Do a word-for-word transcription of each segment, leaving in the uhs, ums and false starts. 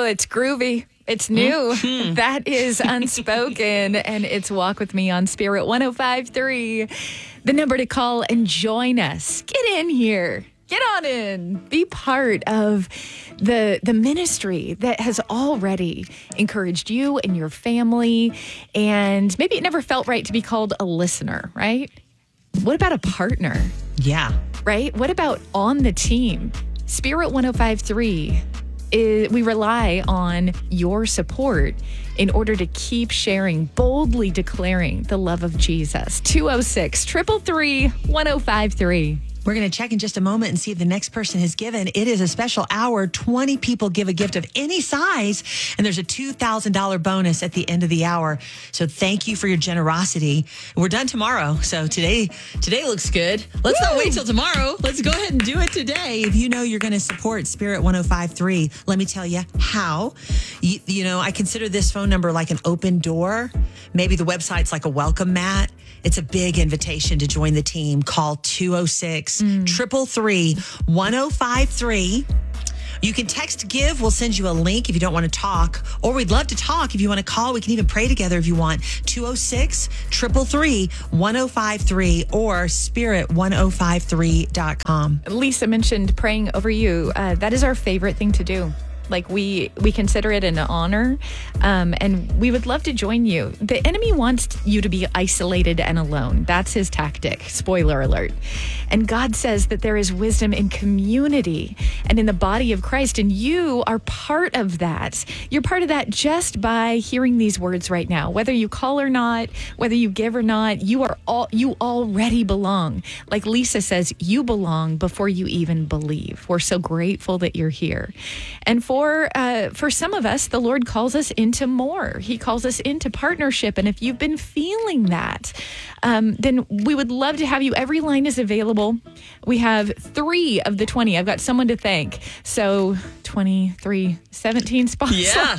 Oh, it's groovy. It's new. Mm-hmm. That is Unspoken, and it's Walk With Me on Spirit one oh five point three. The number to call and join us. Get in here. Get on in. Be part of the, the ministry that has already encouraged you and your family. And maybe it never felt right to be called a listener, right? What about a partner? Yeah. Right? What about on the team? Spirit one oh five point three. Is, we rely on your support in order to keep sharing, boldly declaring the love of Jesus. two oh six, three three three, one oh five three. We're going to check in just a moment and see if the next person has given. It is a special hour. twenty people give a gift of any size, and there's a two thousand dollars bonus at the end of the hour. So thank you for your generosity. We're done tomorrow. So today, today looks good. Let's Woo! Not wait till tomorrow. Let's go ahead and do it today. If you know you're going to support Spirit one oh five point three, let me tell you how. You, you know, I consider this phone number like an open door. Maybe the website's like a welcome mat. It's a big invitation to join the team. Call two oh six, three three three, one oh five three. You can text GIVE. We'll send you a link if you don't want to talk. Or we'd love to talk if you want to call. We can even pray together if you want. two oh six, three three three, one oh five three or spirit ten fifty-three dot com. Lisa mentioned praying over you. Uh, that is our favorite thing to do. Like we we consider it an honor, um, and we would love to join you. The enemy wants you to be isolated and alone. That's his tactic. Spoiler alert. And God says that there is wisdom in community and in the body of Christ, and you are part of that. You're part of that just by hearing these words right now. Whether you call or not, whether you give or not, you are all you already belong. Like Lisa says, you belong before you even believe. We're so grateful that you're here. And for For, uh, for some of us, the Lord calls us into more. He calls us into partnership. And if you've been feeling that, um, then we would love to have you. Every line is available. We have three of the twenty. I've got someone to thank. So twenty-three, seventeen spots. Yeah.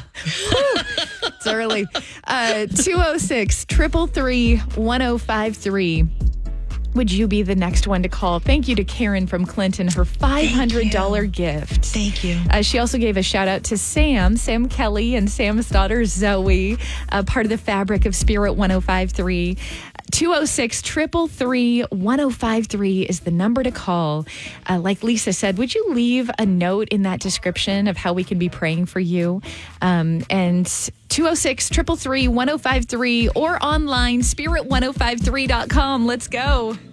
It's early. Uh, two oh six, three three three, one oh five three. Would you be the next one to call? Thank you to Karen from Clinton, her five hundred dollars gift. Thank you. Uh, she also gave a shout out to Sam, Sam Kelly, and Sam's daughter, Zoe, uh, part of the fabric of Spirit one oh five point three. two oh six, three three three, one oh five three is the number to call. Uh, like Lisa said, would you leave a note in that description of how we can be praying for you? Um, and two oh six, three three three, one oh five three or online, spirit ten fifty-three dot com. Let's go.